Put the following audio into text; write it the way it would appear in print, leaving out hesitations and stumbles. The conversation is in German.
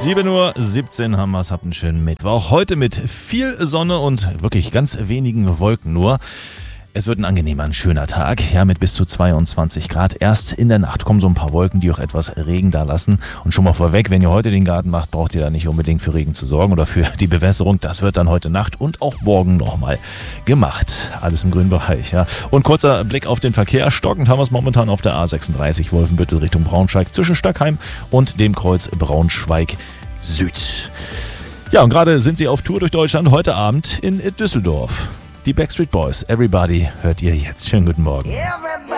7:17 Uhr haben wir es, habt einen schönen Mittwoch. Heute mit viel Sonne und wirklich ganz wenigen Wolken nur. Es wird ein angenehmer, ein schöner Tag, ja, mit bis zu 22 Grad. Erst in der Nacht kommen so ein paar Wolken, die auch etwas Regen da lassen. Und schon mal vorweg, wenn ihr heute den Garten macht, braucht ihr da nicht unbedingt für Regen zu sorgen oder für die Bewässerung. Das wird dann heute Nacht und auch morgen nochmal gemacht. Alles im grünen Bereich, ja. Und kurzer Blick auf den Verkehr. Stockend haben wir es momentan auf der A36 Wolfenbüttel Richtung Braunschweig zwischen Stackheim und dem Kreuz Braunschweig Süd. Ja, und gerade sind sie auf Tour durch Deutschland, heute Abend in Düsseldorf. Die Backstreet Boys, Everybody, hört ihr jetzt. Schönen guten Morgen. Everybody.